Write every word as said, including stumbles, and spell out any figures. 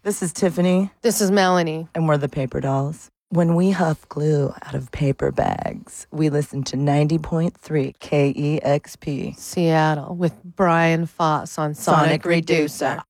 This is Tiffany. This is Melanie. And we're the Paper Dolls. When we huff glue out of paper bags, we listen to ninety point three K E X P. Seattle with Brian Foss on Sonic, Sonic Reducer.